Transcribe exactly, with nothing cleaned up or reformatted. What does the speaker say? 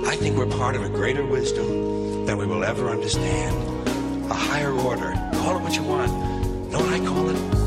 I think we're part of a greater wisdom than we will ever understand. A higher order. Call it what you want. Know what I call it?